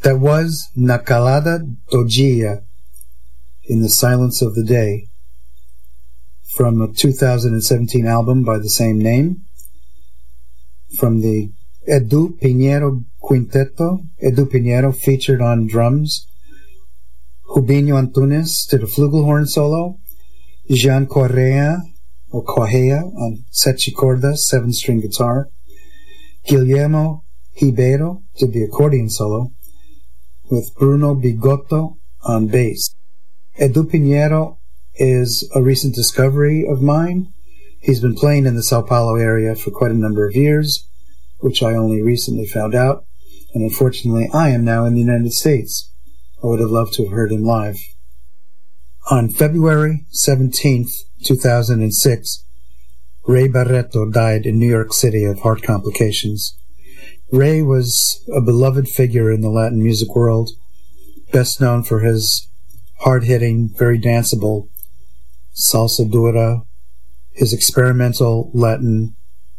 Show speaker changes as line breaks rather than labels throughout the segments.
That was Nakalada Dojia, In the Silence of the Day, from a 2017 album by the same name, from the Edu Pinheiro Quinteto. Edu Pinheiro featured on drums, Rubinho Antunes did a flugelhorn solo, Jean Correa on sete cordas, 7-string guitar, Guillermo Ribeiro did the accordion solo, with Bruno Bigotto on bass. Edu Pinheiro is a recent discovery of mine. He's been playing in the Sao Paulo area for quite a number of years, which I only recently found out, and unfortunately I am now in the United States. I would have loved to have heard him live. On February 17th, 2006, Ray Barretto died in New York City of heart complications. Ray was a beloved figure in the Latin music world, best known for his hard-hitting, very danceable salsa dura, his experimental Latin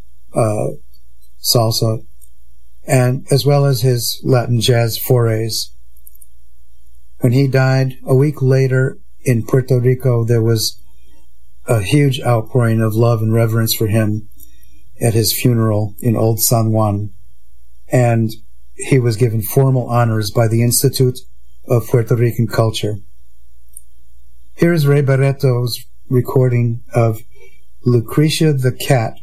salsa, and as well as his Latin jazz forays. When he died, a week later in Puerto Rico, there was a huge outpouring of love and reverence for him at his funeral in Old San Juan, and he was given formal honors by the Institute of Puerto Rican Culture. Here is Ray Barretto's recording of Lucretia the Cat